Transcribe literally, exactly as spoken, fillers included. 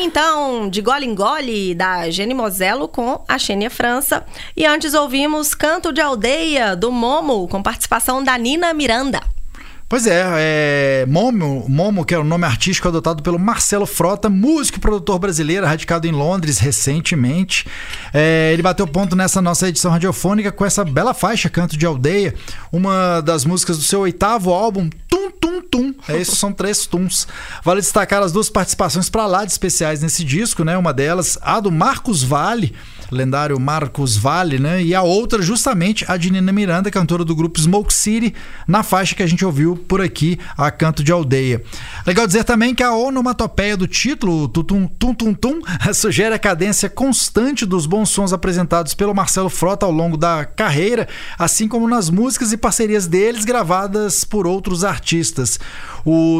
então de Gole em Gole, da Gene Moselo com a Xênia França. E antes ouvimos Canto de Aldeia, do Momo, com participação da Nina Miranda. Pois é, é Momo, Momo, que é o nome artístico adotado pelo Marcelo Frota, músico e produtor brasileiro, radicado em Londres recentemente. É, ele bateu ponto nessa nossa edição radiofônica com essa bela faixa, Canto de Aldeia, uma das músicas do seu oitavo álbum, Tum Tum Tum. É isso, são três tums. Vale destacar as duas participações pra lá de especiais nesse disco, né? Uma delas, a do Marcos Valle, lendário Marcos Valle, né? E a outra, justamente, a de Nina Miranda, cantora do grupo Smoke City, na faixa que a gente ouviu por aqui, a Canto de Aldeia. Legal dizer também que a onomatopeia do título, Tum Tum Tum Tum, sugere a cadência constante dos bons sons apresentados pelo Marcelo Frota ao longo da carreira, assim como nas músicas e parcerias deles gravadas por outros artistas. O